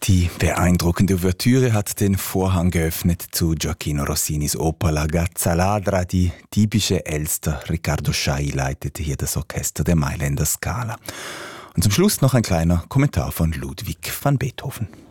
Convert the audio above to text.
Die beeindruckende Ouvertüre hat den Vorhang geöffnet zu Gioacchino Rossinis Oper La Gazza Ladra. Die diebische Elster Riccardo Schai leitete hier das Orchester der Mailänder Scala. Und zum Schluss noch ein kleiner Kommentar von Ludwig van Beethoven.